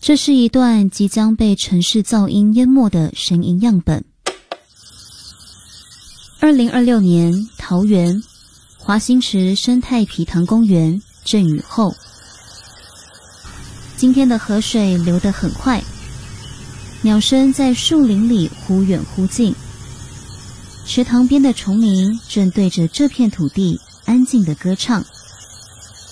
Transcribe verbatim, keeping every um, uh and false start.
这是一段即将被城市噪音淹没的声音样本。二零二六年，桃园华新池生态皮塘公园阵雨后，今天的河水流得很快，鸟声在树林里忽远忽近。池塘边的虫鸣正对着这片土地安静地歌唱。